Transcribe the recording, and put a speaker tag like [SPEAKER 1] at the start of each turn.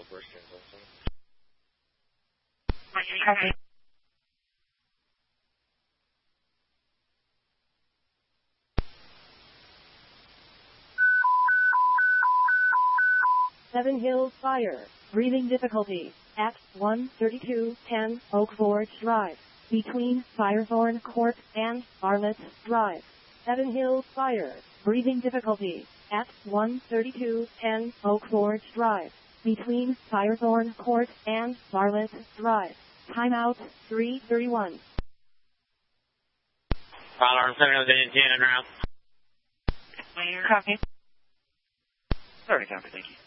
[SPEAKER 1] First Translation.
[SPEAKER 2] Copy.
[SPEAKER 3] Seven Hills Fire. Breathing difficulty. At 13210 Oak Forge Drive. Between Firethorn Court and Bartlett Drive. Seven Hills Fire. Breathing difficulty. At 13210 Oak Forge Drive. Between Firethorn Court and Bartlett Drive. Timeout 3:31.
[SPEAKER 4] Fire alarm 7 Hills Engine and route.
[SPEAKER 2] Copy.
[SPEAKER 5] 30 copy, thank you.